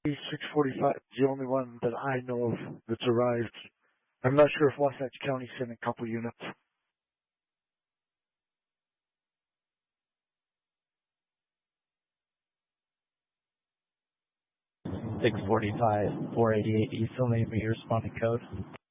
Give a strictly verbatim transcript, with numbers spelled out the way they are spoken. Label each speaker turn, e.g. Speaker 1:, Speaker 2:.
Speaker 1: six forty-five is the only one that I know of that's arrived. I'm not sure if Wasatch County sent a couple units.
Speaker 2: six forty-five, four eighty-eight, you still need me your responding code?